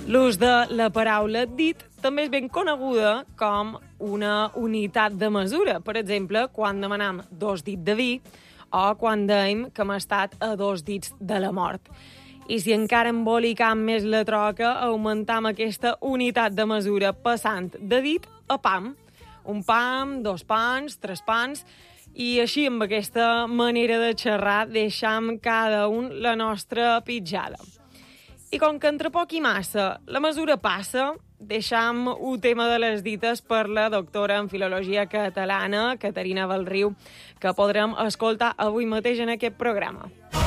L'ús de la paraula dit també és ben coneguda com una unitat de mesura. Per exemple, quan demanam 2 dits de vi o quan dèiem que hem estat a 2 dits de la mort. I si encara embolicam més la troca, augmentam aquesta unitat de mesura passant de dit a pam. Un pam, 2 pans, 3 pans, i així, amb aquesta manera de xerrar, deixam cada un la nostra pitjada. I com que entre poc i massa la mesura passa, deixam un tema de les dites per la doctora en Filologia Catalana, Caterina Belriu, que podrem escoltar avui mateix en aquest programa.